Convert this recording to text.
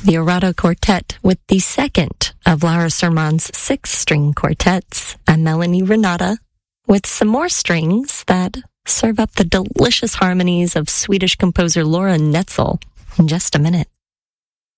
the Arado Quartet with the second of Laura Sermon's 6-string quartets, and Melanie Renata with some more strings that serve up the delicious harmonies of Swedish composer Laura Netzel in just a minute.